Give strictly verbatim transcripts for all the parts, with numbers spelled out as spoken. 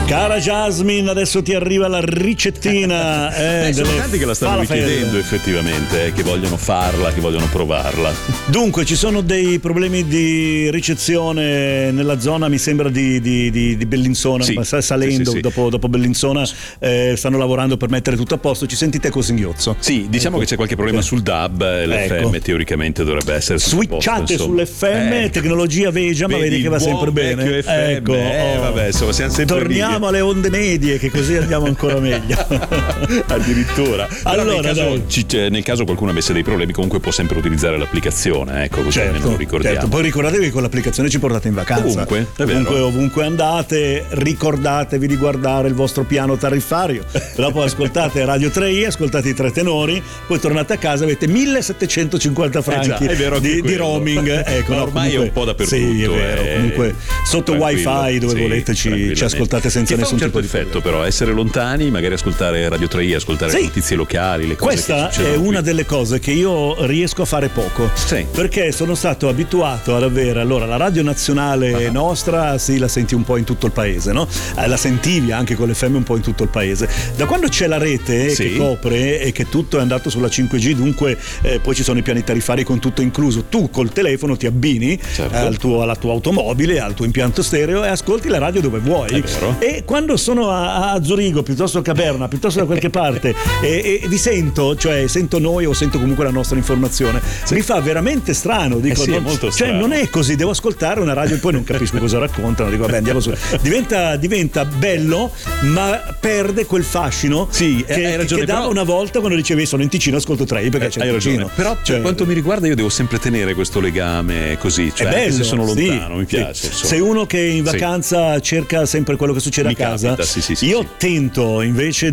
Cara Jasmine, adesso ti arriva la ricettina. Eh, eh, sono tanti che la stanno richiedendo effettivamente, eh, che vogliono farla, che vogliono provarla. Dunque, ci sono dei problemi di ricezione nella zona, mi sembra di, di, di, di Bellinzona, sì, salendo sì, sì, sì. Dopo, dopo Bellinzona, eh, stanno con per mettere tutto a posto. Ci sentite con singhiozzo? Sì, diciamo ecco. che c'è qualche problema sul D A B, l'F M ecco. teoricamente dovrebbe essere switchate sull'F M, eh, tecnologia vegia, ma vedi, vedi che va sempre bene. F M, ecco, eh, vabbè, insomma, siamo sempre torniamo lì. alle onde medie, che così andiamo ancora meglio. Addirittura. Allora, nel caso, ci, nel caso qualcuno avesse dei problemi, comunque può sempre utilizzare l'applicazione, ecco, così certo, almeno lo ricordiamo. Certo. Poi ricordatevi che con l'applicazione ci portate in vacanza. Ovunque, è vero. Ovunque, ovunque andate, ricordatevi di guardare il vostro piano tariffario. Dopo ascoltate Radio tre i, ascoltate i tre tenori, poi tornate a casa, avete millesettecentocinquanta franchi eh già, di, di roaming. Ecco, ma ormai no, comunque, è un po' dappertutto. Sì, è vero. È comunque sotto wifi dove sì, volete ci, ci ascoltate senza che nessun fa un certo tipo effetto, però essere lontani, magari ascoltare Radio tre i, ascoltare sì. le notizie locali, le cose questa che è una qui. delle cose che io riesco a fare poco, sì. perché sono stato abituato ad avere, allora, la radio nazionale ah. nostra, sì, la senti un po' in tutto il paese, no? Eh, la sentivi anche con l'F M un po' in tutto il paese. Da quando c'è la rete sì. che copre e che tutto è andato sulla cinque G, dunque eh, poi ci sono i piani tariffari con tutto incluso, tu col telefono ti abbini certo. al tuo, alla tua automobile, al tuo impianto stereo e ascolti la radio dove vuoi. E quando sono a, a Zurigo, piuttosto che a Berna, piuttosto da qualche parte e, e vi sento, cioè sento noi o sento comunque la nostra informazione, sì. mi fa veramente strano, dico, eh sì, non, è molto cioè strano. Non è così, devo ascoltare una radio e poi non capisco cosa raccontano, dico vabbè andiamo su. Diventa, diventa bello, ma perde quel fascino sì, che, hai ragione, che dava però... una volta quando dicevi sono in Ticino, ascolto tre perché eh, c'è hai il Ticino. ragione. Però cioè, per quanto mi riguarda io devo sempre tenere questo legame così, cioè bello, anche se sono lontano, sì, mi piace. Sì. Sei uno che in vacanza sì. cerca sempre quello che succede mi a casa. Capita, sì, sì, sì, io sì. tento invece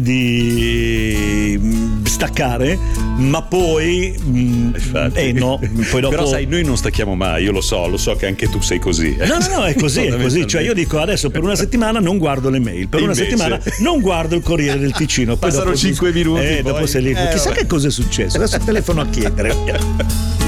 di staccare, ma poi eh no, poi dopo... Però sai, noi non stacchiamo mai, io lo so, lo so che anche tu sei così. No, no, no, è così, è così. Cioè io dico adesso per una settimana non guardo le mail, per una Invece... settimana non guardo il Corriere del Ticino. Poi passano cinque minuti. Eh, poi... dopo sei lì. Eh, Chissà vabbè. che cosa è successo. Adesso telefono a chiedere.